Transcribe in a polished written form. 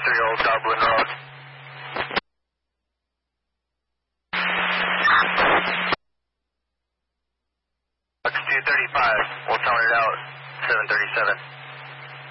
Old Dublin Road. X 235, we'll tone it out, 737.